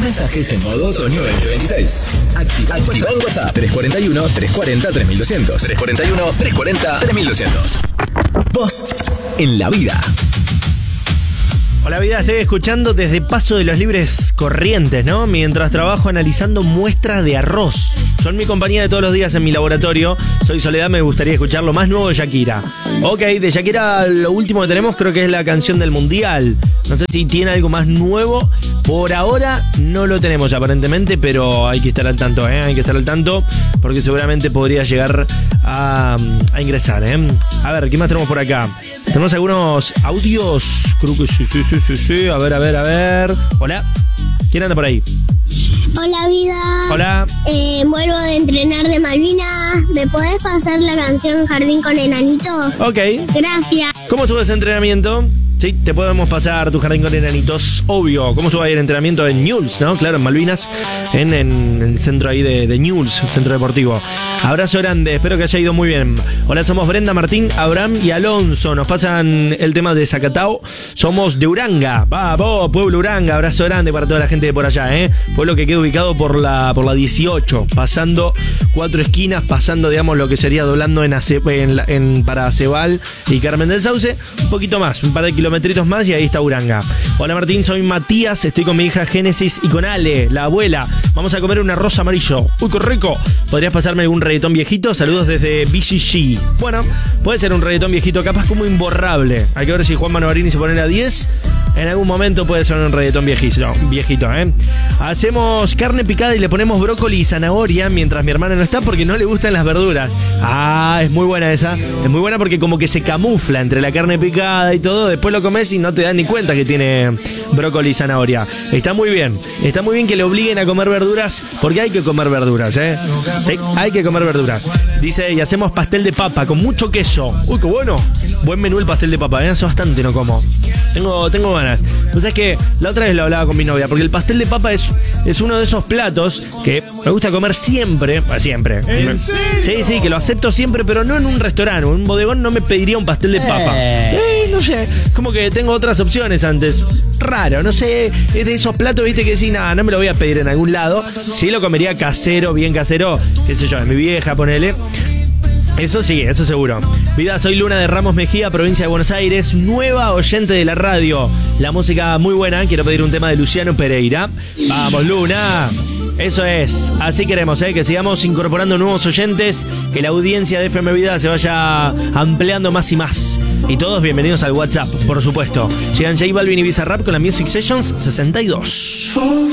mensajes en modo otoño 2026. Activa el WhatsApp 341-340-3200. 341-340-3200. Vos en la vida. Hola vida, estoy escuchando desde Paso de los Libres Corrientes, ¿no? Mientras trabajo analizando muestras de arroz. Son mi compañía de todos los días en mi laboratorio. Soy Soledad, me gustaría escuchar lo más nuevo de Shakira. Ok, de Shakira lo último que tenemos creo que es la canción del Mundial. No sé si tiene algo más nuevo. Por ahora no lo tenemos aparentemente, pero hay que estar al tanto, ¿eh? Hay que estar al tanto porque seguramente podría llegar a ingresar, ¿eh? A ver, ¿qué más tenemos por acá? Tenemos algunos audios. Creo que sí. A ver. Hola. ¿Quién anda por ahí? Hola vida. Hola. Vuelvo de entrenar de Malvinas. ¿Me podés pasar la canción Jardín con Enanitos? Ok. Gracias. ¿Cómo estuvo ese entrenamiento? Sí, te podemos pasar tu Jardín con Enanitos, obvio. ¿Cómo estuvo ahí el entrenamiento en Newell's, no? Claro, en Malvinas, en el centro ahí de Newell's, el centro deportivo. Abrazo grande, espero que haya ido muy bien. Hola, somos Brenda, Martín, Abraham y Alonso. Nos pasan el tema de Zacatau. Somos de Uranga. Vamos, pueblo Uranga. Abrazo grande para toda la gente de por allá, ¿eh? Pueblo que queda ubicado por la 18, pasando 4 esquinas, pasando, digamos, lo que sería doblando para Cebal y Carmen del Sauce. Un poquito más, un par de kilometritos más y ahí está Uranga. Hola Martín, soy Matías, estoy con mi hija Génesis y con Ale, la abuela. Vamos a comer un arroz amarillo. Uy, qué rico. ¿Podrías pasarme algún reggaetón viejito? Saludos desde BGG. Bueno, puede ser un reggaetón viejito, capaz como imborrable. Hay que ver si Juan Manovarini se pone a 10. En algún momento puede ser un reggaetón viejito, ¿eh? Hacemos carne picada y le ponemos brócoli y zanahoria mientras mi hermana no está porque no le gustan las verduras. Ah, es muy buena esa. Es muy buena porque como que se camufla entre la carne picada y todo. Después lo comes y no te das ni cuenta que tiene brócoli y zanahoria. Está muy bien que le obliguen a comer verduras porque hay que comer verduras, ¿eh? Sí, hay que comer verduras. Dice, y hacemos pastel de papa con mucho queso. Uy, qué bueno. Buen menú el pastel de papa, ¿eh? Hace bastante no como. Tengo ganas. Pues es que la otra vez lo hablaba con mi novia, porque el pastel de papa es uno de esos platos que me gusta comer siempre. Siempre. Sí, que lo acepto siempre, pero no en un restaurante. En un bodegón no me pediría un pastel de papa. No sé, como que tengo otras opciones antes. Raro, no sé, es de esos platos, viste, que decís, nada, no me lo voy a pedir en algún lado. Sí lo comería casero, bien casero, qué sé yo, de mi vieja, ponele. Eso sí, eso seguro. Vida, soy Luna de Ramos Mejía, provincia de Buenos Aires, nueva oyente de la radio. La música muy buena, quiero pedir un tema de Luciano Pereira. Vamos, Luna. Eso es, así queremos, que sigamos incorporando nuevos oyentes, que la audiencia de FM Vida se vaya ampliando más y más. Y todos bienvenidos al WhatsApp, por supuesto. Llegan J Balvin y Bizarrap con la Music Sessions 62.